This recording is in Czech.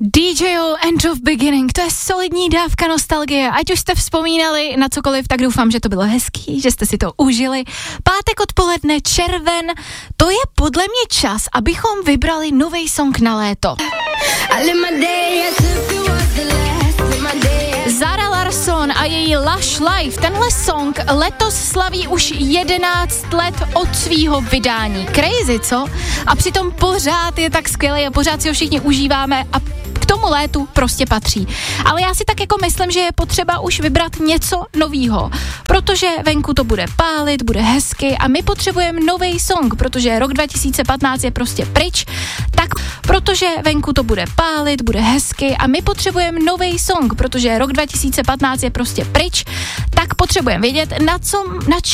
DJO End of Beginning, to je solidní dávka nostalgie. Ať už jste vzpomínali na cokoliv, tak doufám, že to bylo hezký, že jste si to užili. Pátek odpoledne, červen, to je podle mě čas, abychom vybrali nový song na léto. Zara Larsson a její Lush Life, tenhle song letos slaví už 11 let od svýho vydání. Crazy, co? A přitom pořád je tak skvělý a pořád si ho všichni užíváme a k tomu létu prostě patří. Ale já si tak jako myslím, že je potřeba už vybrat něco novýho, protože venku to bude pálit, bude hezky a my potřebujeme nový song, protože rok 2015 je prostě pryč, tak protože venku to bude pálit, bude hezky a my potřebujeme nový song, protože rok 2015 je prostě pryč, tak potřebujeme vědět, na